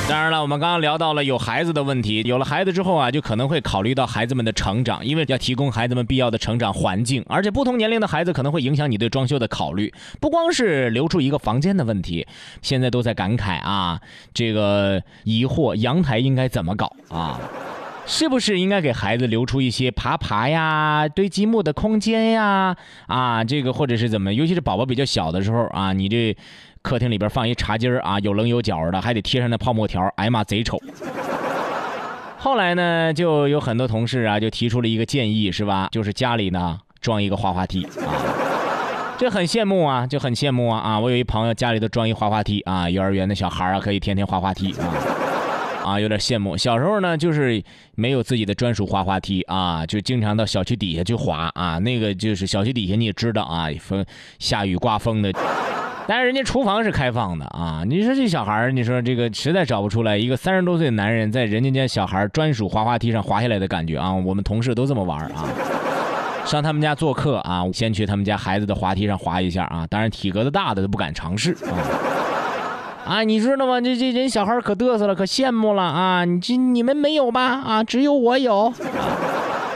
当然了，我们刚刚聊到了有孩子的问题，有了孩子之后啊，就可能会考虑到孩子们的成长，因为要提供孩子们必要的成长环境，而且不同年龄的孩子可能会影响你对装修的考虑。不光是留出一个房间的问题，现在都在感慨啊，这个疑惑阳台应该怎么搞啊？是不是应该给孩子留出一些爬呀、堆积木的空间呀？啊，这个或者是怎么？尤其是宝宝比较小的时候啊，你这客厅里边放一茶几啊，有棱有角的，还得贴上那泡沫条，哎妈，贼丑。后来呢，就有很多同事啊，就提出了一个建议，是吧？就是家里呢装一个滑滑梯啊。这很羡慕啊，就很羡慕啊！我有一朋友家里头装一滑滑梯啊，幼儿园的小孩啊可以天天滑滑梯啊，有点羡慕。小时候呢，就是没有自己的专属滑滑梯啊，就经常到小区底下去滑啊。那个就是小区底下你也知道啊，下雨刮风的，但是人家厨房是开放的啊。你说这小孩，你说这个实在找不出来一个30多岁的男人在人家小孩专属滑滑梯上滑下来的感觉啊。我们同事都这么玩啊。上他们家做客啊，先去他们家孩子的滑梯上滑一下啊，当然体格子大的都不敢尝试啊，你知道吗？这人小孩可嘚瑟了，可羡慕了啊！你们没有吧？啊，只有我有。